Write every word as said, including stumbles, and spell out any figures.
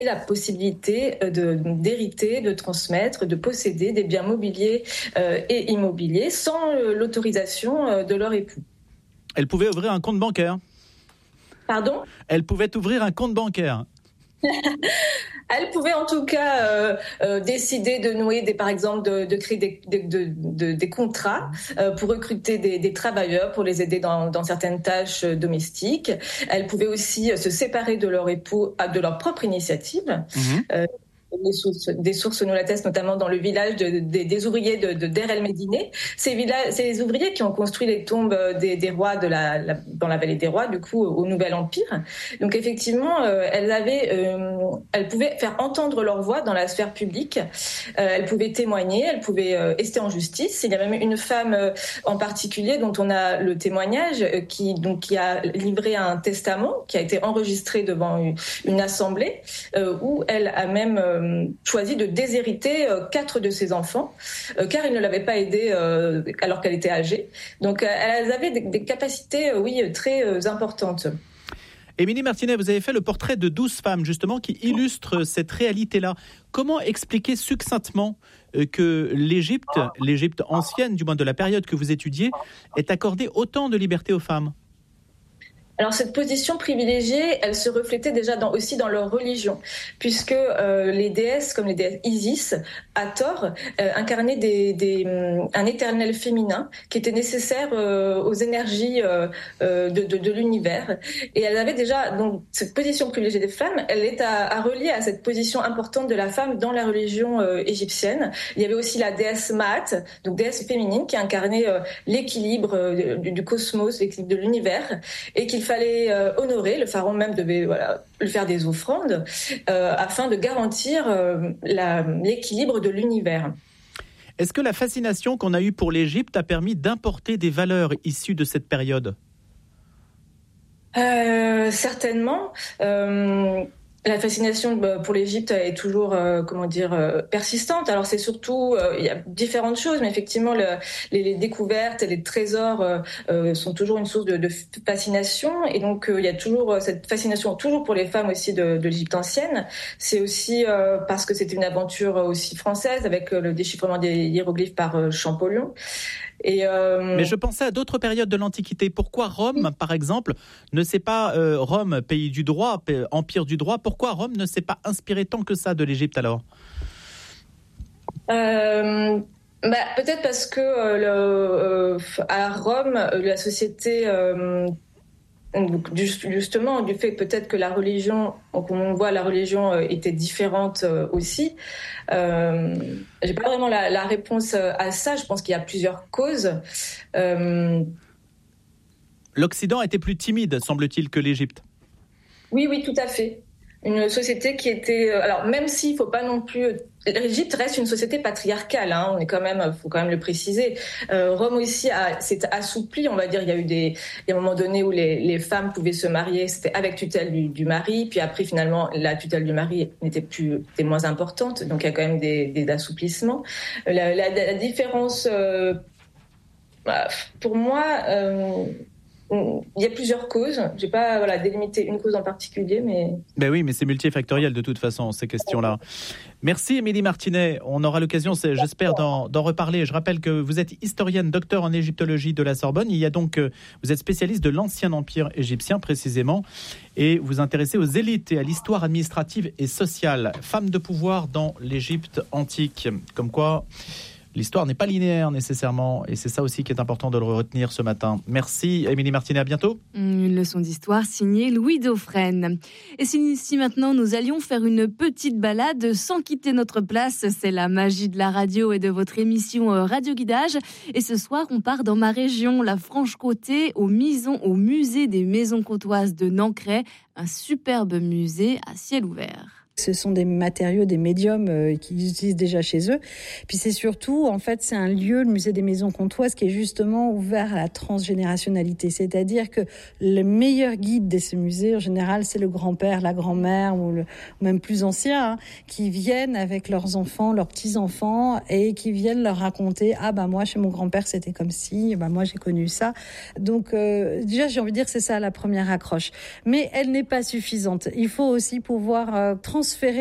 la possibilité de, d'hériter, de transmettre, de posséder des biens mobiliers euh, et immobiliers sans euh, l'autorisation euh, de leur époux. Elle pouvait ouvrir un compte bancaire. Pardon ? Elle pouvait ouvrir un compte bancaire. Elle pouvait en tout cas euh, euh, décider de nouer, des, par exemple, de, de créer des, de, de, de, des contrats euh, pour recruter des, des travailleurs, pour les aider dans, dans certaines tâches domestiques. Elle pouvait aussi se séparer de leur époux de leur propre initiative. Mmh. Euh, Des sources, des sources nous l'attestent, notamment dans le village de, de, des ouvriers de, de Der El Médine. Ces, villages, ces ouvriers qui ont construit les tombes des, des rois de la, la, dans la vallée des rois, du coup, au Nouvel Empire. Donc effectivement, euh, elles, avaient, euh, elles pouvaient faire entendre leur voix dans la sphère publique. Euh, elles pouvaient témoigner, elles pouvaient euh, ester en justice. Il y a même une femme euh, en particulier dont on a le témoignage, euh, qui, donc, qui a livré un testament, qui a été enregistré devant une, une assemblée, euh, où elle a même euh, choisi de déshériter euh, quatre de ses enfants, euh, car ils ne l'avaient pas aidée euh, alors qu'elle était âgée. Donc euh, elles avaient des, des capacités, euh, oui, très euh, importantes. Émilie Martinet, vous avez fait le portrait de douze femmes, justement, qui illustrent cette réalité-là. Comment expliquer succinctement euh, que l'Égypte, l'Égypte ancienne, du moins de la période que vous étudiez, ait accordé autant de liberté aux femmes ? Alors cette position privilégiée, elle se reflétait déjà dans, aussi dans leur religion, puisque euh, les déesses comme les déesses Isis, Hathor, euh, incarnaient des, des, un éternel féminin qui était nécessaire euh, aux énergies euh, de, de, de l'univers. Et elle avait déjà, donc cette position privilégiée des femmes, elle est à, à relier à cette position importante de la femme dans la religion euh, égyptienne. Il y avait aussi la déesse Maat, donc déesse féminine, qui incarnait euh, l'équilibre euh, du, du cosmos, l'équilibre de l'univers, et qu'il fallait euh, honorer. Le pharaon même devait voilà, lui faire des offrandes euh, afin de garantir euh, la, l'équilibre de l'univers. Est-ce que la fascination qu'on a eue pour l'Égypte a permis d'importer des valeurs issues de cette période ? euh, Certainement. Euh, La fascination pour l'Égypte est toujours, euh, comment dire, euh, persistante. Alors c'est surtout, euh, il y a différentes choses, mais effectivement le, les, les découvertes et les trésors euh, euh, sont toujours une source de, de fascination. Et donc euh, il y a toujours cette fascination, toujours pour les femmes aussi de, de l'Égypte ancienne. C'est aussi euh, parce que c'était une aventure aussi française avec le déchiffrement des hiéroglyphes par euh, Champollion. Et euh... Mais je pensais à d'autres périodes de l'Antiquité. Pourquoi Rome, par exemple, ne s'est pas, euh, Rome, pays du droit, empire du droit, pourquoi Rome ne s'est pas inspiré tant que ça de l'Égypte alors ? euh... Bah, peut-être parce que euh, le, euh, à Rome, la société... Euh, justement du fait peut-être que la religion, comme on voit, la religion était différente aussi. Euh, j'ai pas vraiment la, la réponse à ça. Je pense qu'il y a plusieurs causes. Euh... L'Occident était plus timide, semble-t-il, que l'Égypte. Oui, oui, tout à fait. Une société qui était, alors même s'il faut pas non plus, l'Égypte reste une société patriarcale, hein, on est quand même, faut quand même le préciser. Euh, Rome aussi a, s'est assoupli, on va dire. Il y a eu des, des moments donnés où les, les femmes pouvaient se marier, c'était avec tutelle du, du mari, puis après finalement la tutelle du mari n'était plus, était moins importante, donc il y a quand même des, des assouplissements. La, la, la différence, euh, pour moi. Euh, Il y a plusieurs causes. Je n'ai pas voilà, délimité une cause en particulier, mais... Ben oui, mais c'est multifactoriel de toute façon, ces questions-là. Merci Émilie Martinet. On aura l'occasion, j'espère, d'en, d'en reparler. Je rappelle que vous êtes historienne, docteur en égyptologie de la Sorbonne. Il y a donc, vous êtes spécialiste de l'ancien empire égyptien, précisément, et vous intéressez aux élites et à l'histoire administrative et sociale. Femme de pouvoir dans l'Égypte antique. Comme quoi... l'histoire n'est pas linéaire nécessairement, et c'est ça aussi qui est important de le retenir ce matin. Merci Émilie Martinet, à bientôt. Une leçon d'histoire signée Louis Dauphren. Et si, si maintenant nous allions faire une petite balade sans quitter notre place, c'est la magie de la radio et de votre émission Radio Guidage. Et ce soir, on part dans ma région, la Franche-Comté, au, Mison, au musée des Maisons Comtoises de Nancray, un superbe musée à ciel ouvert. Ce sont des matériaux, des médiums euh, qu'ils utilisent déjà chez eux. Puis c'est surtout, en fait, c'est un lieu, le musée des Maisons Comtoises, qui est justement ouvert à la transgénérationnalité. C'est-à-dire que le meilleur guide de ce musée, en général, c'est le grand-père, la grand-mère, ou, le, ou même plus ancien, hein, qui viennent avec leurs enfants, leurs petits-enfants, et qui viennent leur raconter « Ah bah moi, chez mon grand-père, c'était comme ci, bah moi, j'ai connu ça ». Donc euh, déjà, j'ai envie de dire que c'est ça la première accroche. Mais elle n'est pas suffisante. Il faut aussi pouvoir euh, transformer transférer